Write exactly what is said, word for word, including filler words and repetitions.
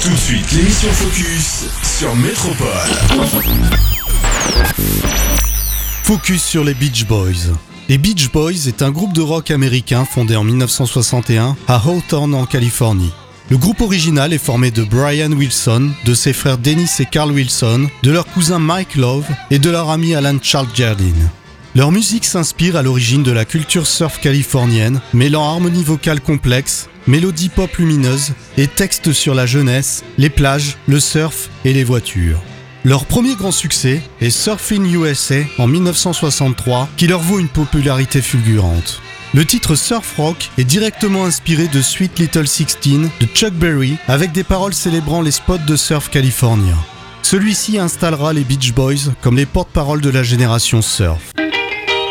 Tout de suite, l'émission Focus sur Métropole. Focus sur les Beach Boys. Les Beach Boys est un groupe de rock américain fondé en dix-neuf cent soixante et un à Hawthorne en Californie. Le groupe original est formé de Brian Wilson, de ses frères Dennis et Carl Wilson, de leur cousin Mike Love et de leur ami Alan Charles Jardine. Leur musique s'inspire à l'origine de la culture surf californienne, mêlant harmonie vocale complexe, mélodie pop lumineuse et textes sur la jeunesse, les plages, le surf et les voitures. Leur premier grand succès est Surfin' U S A en dix-neuf cent soixante-trois, qui leur vaut une popularité fulgurante. Le titre surf rock est directement inspiré de Sweet Little Sixteen de Chuck Berry, avec des paroles célébrant les spots de surf californiens. Celui-ci installera les Beach Boys comme les porte-paroles de la génération surf.